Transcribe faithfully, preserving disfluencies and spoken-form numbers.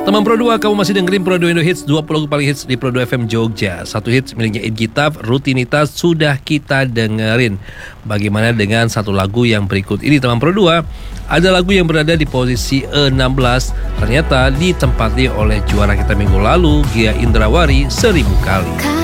Teman Pro dua, kamu masih dengerin Pro dua Indo Hits, dua puluh lagu paling hits di Pro dua F M Jogja. Satu hits miliknya Ed Gitaf, Rutinitas, sudah kita dengerin. Bagaimana dengan satu lagu yang berikut ini, teman Pro dua? Ada lagu yang berada di posisi enam belas, ternyata ditempati oleh juara kita minggu lalu, Gia Indrawari, Seribu Kali.